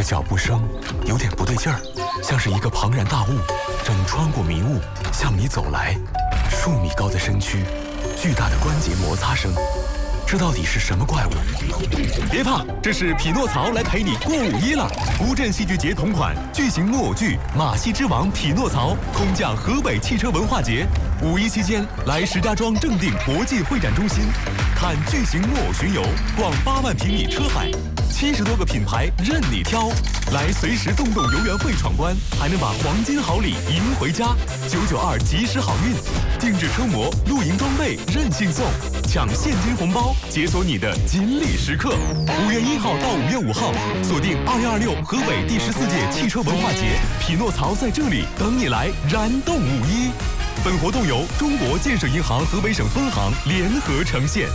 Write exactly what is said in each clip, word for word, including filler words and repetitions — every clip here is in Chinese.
的脚步声有点不对劲儿，像是一个庞然大物正穿过迷雾向你走来。数米高的身躯，巨大的关节摩擦声，这到底是什么怪物？别怕，这是匹诺曹来陪你过五一了。乌镇戏剧节同款巨型木偶剧《马戏之王匹诺曹》空降河北汽车文化节。五一期间，来石家庄正定国际会展中心，看巨型木偶巡游，逛八万平米车海。七十多个品牌任你挑，来随时动动游园会闯关，还能把黄金好礼赢回家。九九二及时好运，定制车模、露营装备任性送，抢现金红包，解锁你的锦鲤时刻。五月一号到五月五号，锁定二零二六河北第十四届汽车文化节，匹诺曹在这里等你来燃动五一。本活动由中国建设银行河北省分行联合呈现。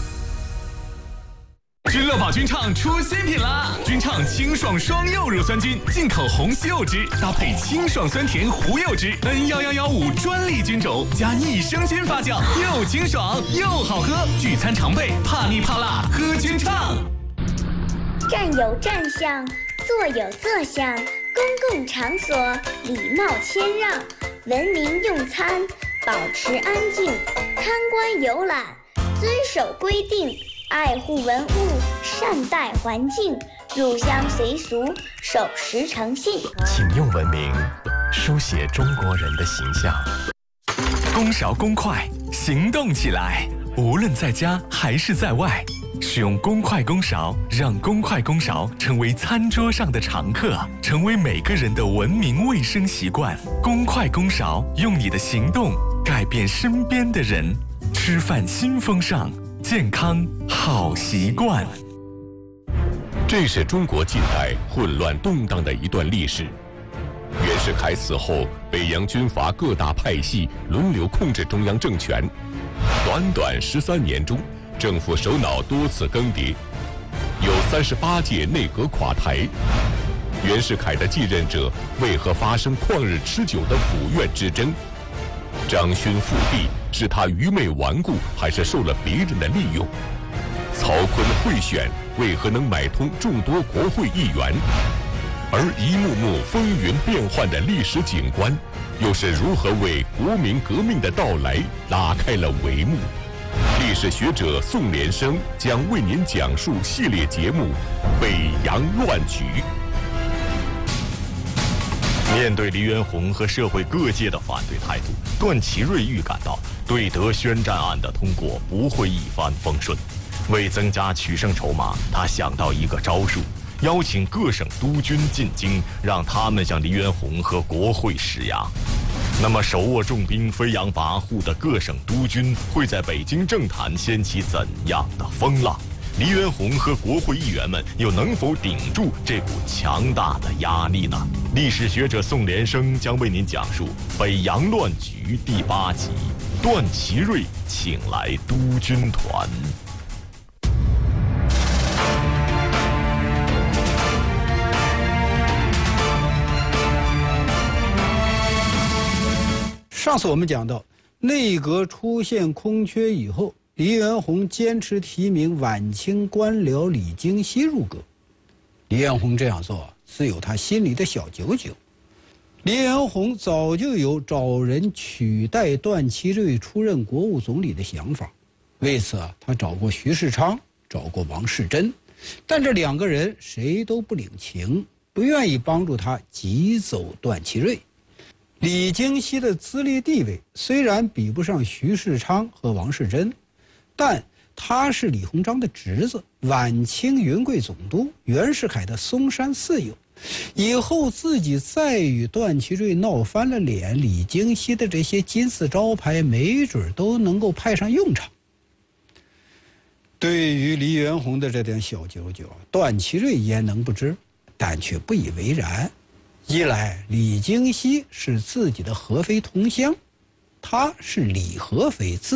君乐宝君畅出新品啦！君畅清爽双柚乳酸菌，进口红西柚汁搭配清爽酸甜胡柚汁 N 一一一五专利菌种加益生菌发酵，又清爽又好喝。聚餐常备，怕腻怕辣喝君畅。 站有站相，坐有坐相，公共场所礼貌谦让，文明用餐，保持安静，参观游览，遵守规定。爱护文物，善待环境，入乡随俗，守时诚信。 请用文明书写中国人的形象。公勺公筷，行动起来！无论在家还是在外，使用公筷公勺，让公筷公勺成为餐桌上的常客，成为每个人的文明卫生习惯。公筷公勺，用你的行动改变身边的人。吃饭新风尚。健康好习惯。 这是中国近代混乱动荡的一段历史。袁世凯死后，北洋军阀各大派系轮流控制中央政权。短短十三年中，政府首脑多次更迭，有三十八届内阁垮台。袁世凯的继任者为何发生旷日持久的府院之争？张勋复辟是他愚昧顽固，还是受了别人的利用？曹锟贿选为何能买通众多国会议员？而一幕幕风云变幻的历史景观，又是如何为国民革命的到来拉开了帷幕？历史学者宋连生将为您讲述系列节目《北洋乱局》。 面对黎元洪和社会各界的反对态度，段祺瑞预感到对德宣战案的通过不会一帆风顺。为增加取胜筹码，他想到一个招数，邀请各省督军进京，让他们向黎元洪和国会施压。那么手握重兵、飞扬跋扈的各省督军会在北京政坛掀起怎样的风浪？黎元洪和国会议员们又能否顶住这股强大的压力呢？历史学者宋连生将为您讲述《北洋乱局》第八集，段祺瑞请来督军团。 上次我们讲到，内阁出现空缺以后，黎元洪坚持提名晚清官僚李经羲入阁。黎元洪这样做自有他心里的小九九。黎元洪早就有找人取代段祺瑞出任国务总理的想法，为此啊，他找过徐世昌，找过王士珍，但这两个人谁都不领情，不愿意帮助他挤走段祺瑞。李经羲的资历地位虽然比不上徐世昌和王士珍，但他是李鸿章的侄子，晚清云贵总督，袁世凯的松山四友。以后自己再与段祺瑞闹翻了脸，李经羲的这些金字招牌没准都能够派上用场。对于黎元洪的这点小九九，段祺瑞焉能不知，但却不以为然。一来李经羲是自己的合肥同乡，他是李合肥自